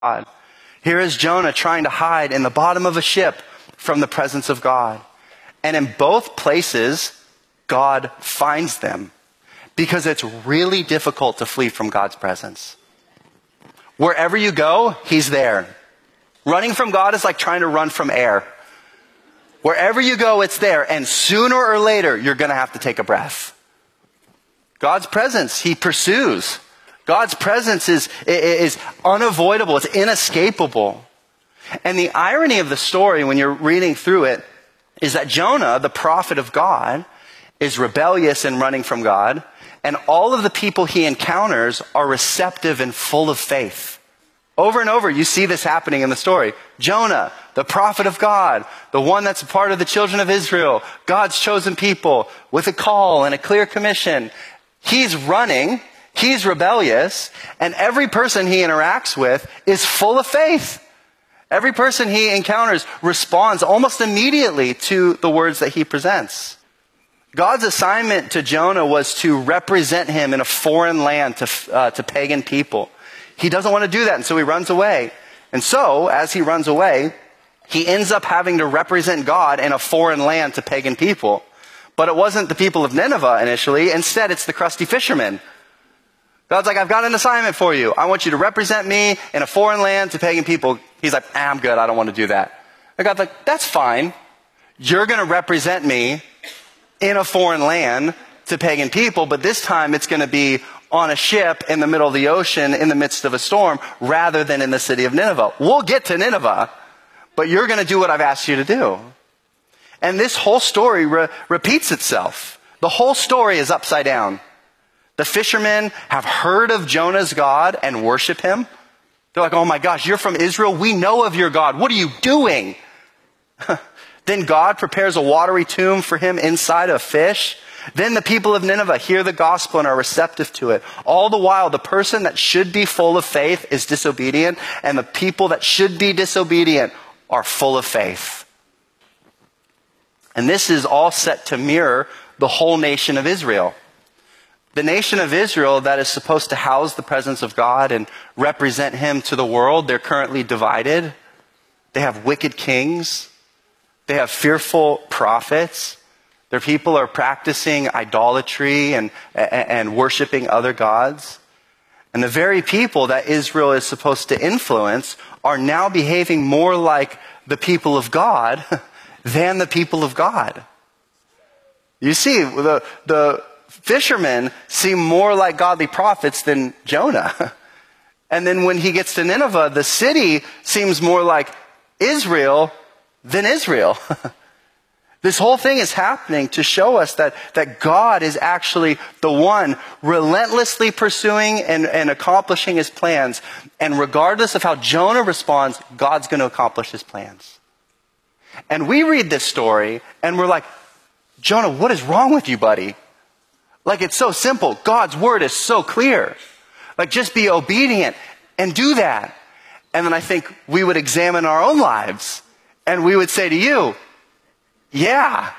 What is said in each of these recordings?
God. Here is Jonah trying to hide in the bottom of a ship from the presence of God. And in both places, God finds them because it's really difficult to flee from God's presence. Wherever you go, he's there. Running from God is like trying to run from air. Wherever you go, it's there. And sooner or later, you're going to have to take a breath. God's presence, he pursues. God's presence is unavoidable. It's inescapable. And the irony of the story when you're reading through it is that Jonah, the prophet of God, is rebellious and running from God. And all of the people he encounters are receptive and full of faith. Over and over, you see this happening in the story. Jonah, the prophet of God, the one that's a part of the children of Israel, God's chosen people with a call and a clear commission. He's running, he's rebellious, and every person he interacts with is full of faith. Every person he encounters responds almost immediately to the words that he presents. God's assignment to Jonah was to represent him in a foreign land to pagan people. He doesn't want to do that, and so he runs away. And so, as he runs away, he ends up having to represent God in a foreign land to pagan people. But it wasn't the people of Nineveh initially. Instead, it's the crusty fishermen. God's like, I've got an assignment for you. I want you to represent me in a foreign land to pagan people. He's like, I'm good. I don't want to do that. And God's like, that's fine. You're going to represent me in a foreign land to pagan people, but this time it's going to be on a ship in the middle of the ocean in the midst of a storm rather than in the city of Nineveh. We'll get to Nineveh, but you're going to do what I've asked you to do. And this whole story repeats itself. The whole story is upside down. The fishermen have heard of Jonah's God and worship him. They're like, oh my gosh, you're from Israel. We know of your God. What are you doing? Then God prepares a watery tomb for him inside a fish. Then the people of Nineveh hear the gospel and are receptive to it. All the while, the person that should be full of faith is disobedient, and the people that should be disobedient are full of faith. And this is all set to mirror the whole nation of Israel. The nation of Israel that is supposed to house the presence of God and represent him to the world, they're currently divided. They have wicked kings. They have fearful prophets. Their people are practicing idolatry and worshiping other gods. And the very people that Israel is supposed to influence are now behaving more like the people of God than the people of God. You see, the fishermen seem more like godly prophets than Jonah. And then when he gets to Nineveh, the city seems more like Israel than Israel. This whole thing is happening to show us that God is actually the one relentlessly pursuing and accomplishing his plans. And regardless of how Jonah responds, God's going to accomplish his plans. And we read this story and we're like, Jonah, what is wrong with you, buddy? Like, it's so simple. God's word is so clear. Like, just be obedient and do that. And then I think we would examine our own lives and we would say to you, yeah,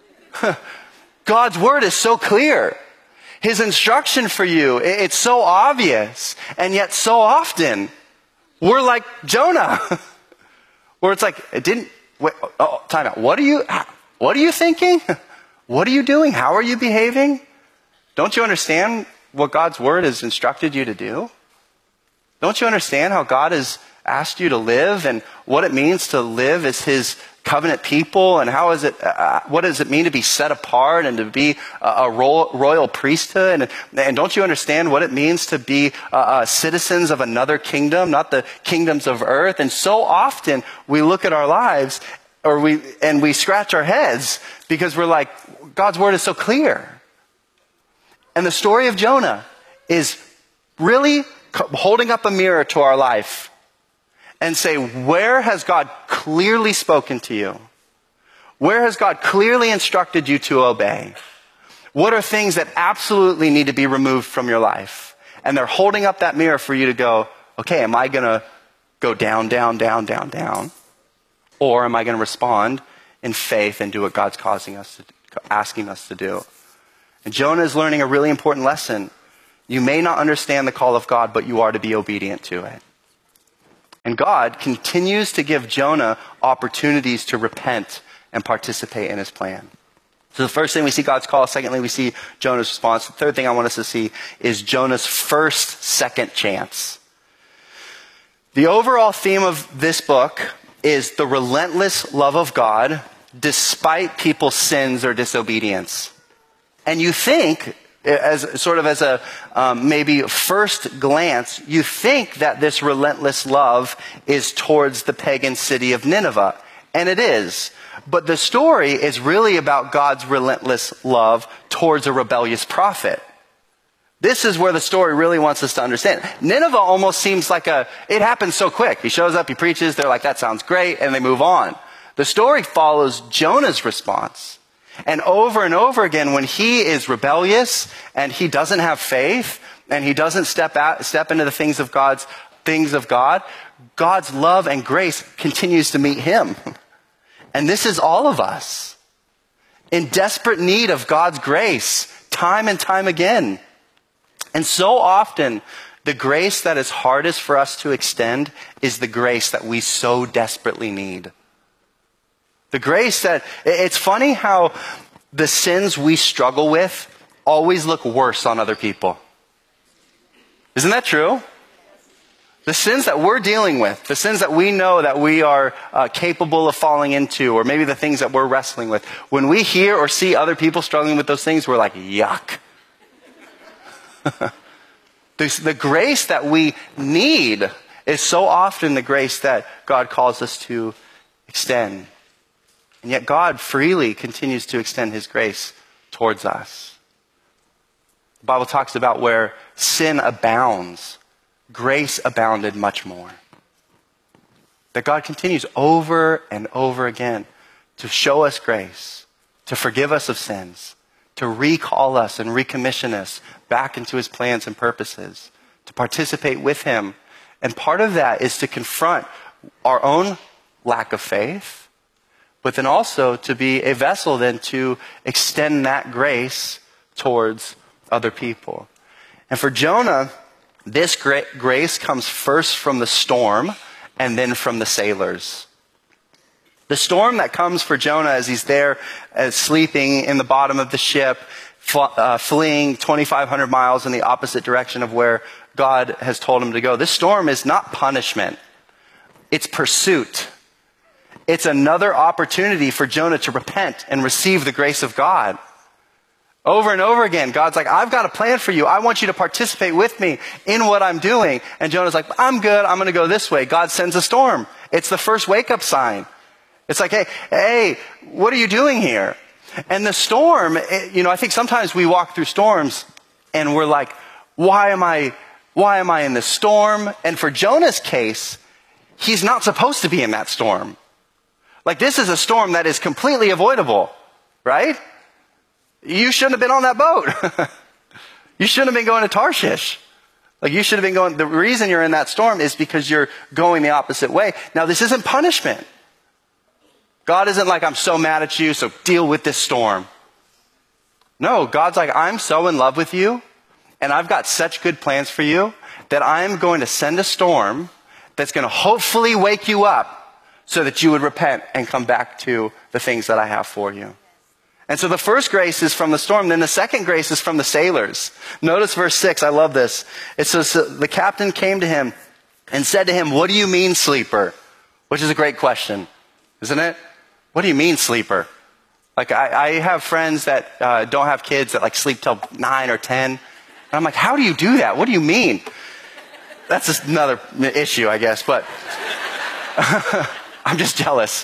God's word is so clear. His instruction for you, it's so obvious. And yet so often, we're like Jonah. Where it's like, time out. What are you thinking? What are you doing? How are you behaving? Don't you understand what God's word has instructed you to do? Don't you understand how God has asked you to live and what it means to live as his covenant people, and what does it mean to be set apart and to be a royal priesthood? And don't you understand what it means to be citizens of another kingdom, not the kingdoms of earth? And so often we look at our lives and we scratch our heads because we're like, God's word is so clear. And the story of Jonah is really holding up a mirror to our life and say, where has God clearly spoken to you? Where has God clearly instructed you to obey? What are things that absolutely need to be removed from your life? And they're holding up that mirror for you to go, okay, am I going to go down, down, down, down, down? Or am I going to respond in faith and do what God's asking us to do? And Jonah is learning a really important lesson. You may not understand the call of God, but you are to be obedient to it. And God continues to give Jonah opportunities to repent and participate in his plan. So the first thing we see God's call. Secondly, we see Jonah's response. The third thing I want us to see is Jonah's second chance. The overall theme of this book is the relentless love of God despite people's sins or disobedience. And you think, as a maybe first glance, you think that this relentless love is towards the pagan city of Nineveh. And it is. But the story is really about God's relentless love towards a rebellious prophet. This is where the story really wants us to understand. Nineveh almost seems like it happens so quick. He shows up, he preaches, they're like, that sounds great, and they move on. The story follows Jonah's response. And over again, when he is rebellious and he doesn't have faith and he doesn't step into the things of God, God's love and grace continues to meet him. And this is all of us in desperate need of God's grace time and time again. And so often, the grace that is hardest for us to extend is the grace that we so desperately need. The grace that, it's funny how the sins we struggle with always look worse on other people. Isn't that true? The sins that we're dealing with, the sins that we know that we are capable of falling into, or maybe the things that we're wrestling with, when we hear or see other people struggling with those things, we're like, yuck. The grace that we need is so often the grace that God calls us to extend. And yet God freely continues to extend his grace towards us. The Bible talks about where sin abounds, grace abounded much more. That God continues over and over again to show us grace, to forgive us of sins, to recall us and recommission us back into his plans and purposes, to participate with him. And part of that is to confront our own lack of faith, but then also to be a vessel then to extend that grace towards other people. And for Jonah, this grace comes first from the storm and then from the sailors. The storm that comes for Jonah as he's there, as sleeping in the bottom of the ship, fleeing 2,500 miles in the opposite direction of where God has told him to go. This storm is not punishment. It's pursuit. It's another opportunity for Jonah to repent and receive the grace of God. Over and over again, God's like, I've got a plan for you. I want you to participate with me in what I'm doing. And Jonah's like, I'm good. I'm going to go this way. God sends a storm. It's the first wake-up sign. It's like, hey, what are you doing here? And the storm, I think sometimes we walk through storms and we're like, why am I in this storm? And for Jonah's case, he's not supposed to be in that storm. Like, this is a storm that is completely avoidable, right? You shouldn't have been on that boat. You shouldn't have been going to Tarshish. Like, you should have been going, the reason you're in that storm is because you're going the opposite way. Now, this isn't punishment. God isn't like, I'm so mad at you, so deal with this storm. No, God's like, I'm so in love with you, and I've got such good plans for you, that I'm going to send a storm that's going to hopefully wake you up so that you would repent and come back to the things that I have for you. And so the first grace is from the storm. Then the second grace is from the sailors. Notice verse 6. I love this. It says, the captain came to him and said to him, what do you mean, sleeper? Which is a great question, isn't it? What do you mean, sleeper? Like, I have friends that don't have kids that like sleep till 9 or 10. And I'm like, how do you do that? What do you mean? That's just another issue, I guess, but I'm just jealous.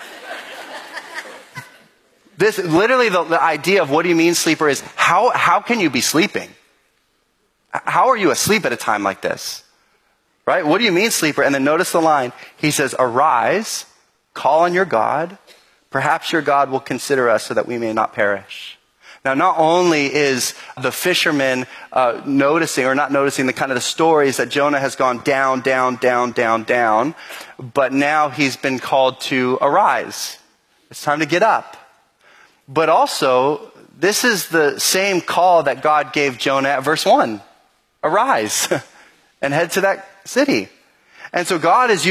This literally the idea of what do you mean, sleeper, is how can you be sleeping? How are you asleep at a time like this? Right? What do you mean, sleeper? And then notice the line. He says, arise, call on your God. Perhaps your God will consider us so that we may not perish. Now, not only is the fisherman noticing or not noticing the kind of the stories that Jonah has gone down, down, down, down, down, but now he's been called to arise. It's time to get up. But also, this is the same call that God gave Jonah at verse 1. Arise and head to that city. And so God is